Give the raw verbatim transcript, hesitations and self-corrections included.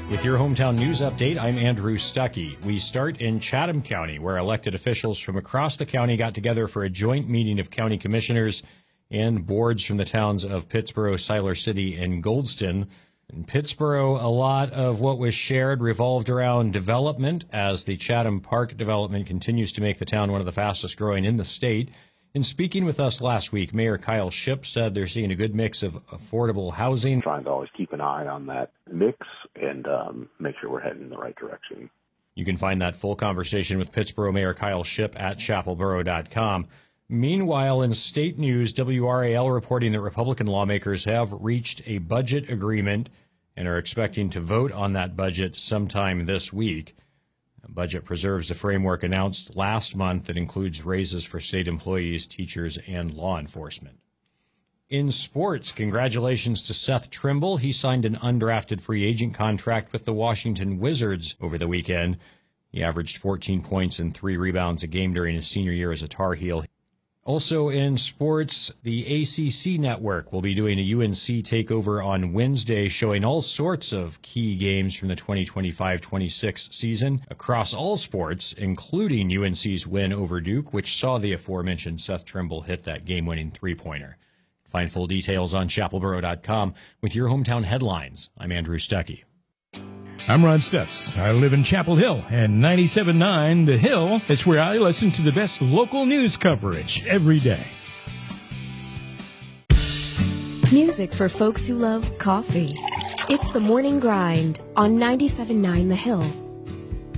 With your hometown news update, I'm Andrew Stuckey. We start in Chatham County, where elected officials from across the county got together for a joint meeting of county commissioners and boards from the towns of Pittsboro, Siler City, and Goldston. In Pittsboro, a lot of what was shared revolved around development, as the Chatham Park development continues to make the town one of the fastest growing in the state. In speaking with us last week, Mayor Kyle Shipp said they're seeing a good mix of affordable housing. Trying to always keep an eye on that mix and um, make sure we're heading in the right direction. You can find that full conversation with Pittsboro Mayor Kyle Shipp at chapel borough dot com. Meanwhile, in state news, W R A L reporting that Republican lawmakers have reached a budget agreement and are expecting to vote on that budget sometime this week. The budget preserves the framework announced last month that includes raises for state employees, teachers, and law enforcement. In sports, congratulations to Seth Trimble. He signed an undrafted free agent contract with the Washington Wizards over the weekend. He averaged fourteen points and three rebounds a game during his senior year as a Tar Heel. Also in sports, the A C C Network will be doing a U N C takeover on Wednesday, showing all sorts of key games from the twenty twenty-five twenty-six season across all sports, including U N C's win over Duke, which saw the aforementioned Seth Trimble hit that game-winning three-pointer. Find full details on chapel borough dot com. With your hometown headlines, I'm Andrew Stuckey. I'm Ron Stutz. I live in Chapel Hill, and ninety-seven point nine The Hill is where I listen to the best local news coverage every day. Music for folks who love coffee. It's the Morning Grind on ninety-seven point nine The Hill.